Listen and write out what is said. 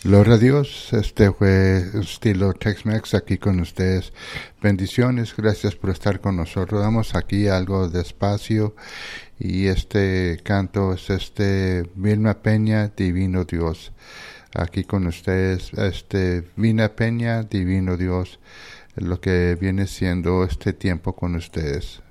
Gloria a Dios, este fue estilo Tex-Mex aquí con ustedes. Bendiciones, gracias por estar con nosotros. Damos aquí algo despacio y este canto es Vilma Peña, Divino Dios. Aquí con ustedes, Vilma Peña, Divino Dios, lo que viene siendo este tiempo con ustedes.